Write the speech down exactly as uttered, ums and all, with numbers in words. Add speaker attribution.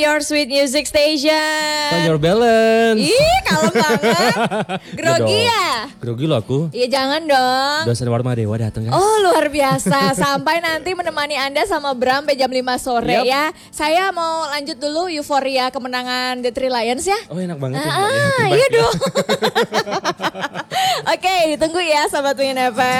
Speaker 1: Your Sweet Music Station.
Speaker 2: On your balance.
Speaker 1: Ih, kalem banget. Grogi ya?
Speaker 2: Grogi lo aku.
Speaker 1: Iya jangan dong.
Speaker 2: Dosen Warma Dewa datang kan?
Speaker 1: Oh luar biasa. Sampai nanti menemani Anda sama Bram sampai jam lima sore
Speaker 2: Yep.
Speaker 1: ya. Saya mau lanjut dulu euforia kemenangan The Three Lions ya.
Speaker 2: Oh enak banget ya.
Speaker 1: Ah,
Speaker 2: Mbak, ya.
Speaker 1: iya dong. Oke, ditunggu ya sahabat Win F M.